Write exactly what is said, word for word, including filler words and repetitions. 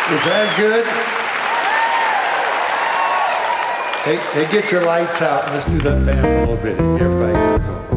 Is that good? Hey, hey, get your lights out and let's do that band a little bit. Everybody go.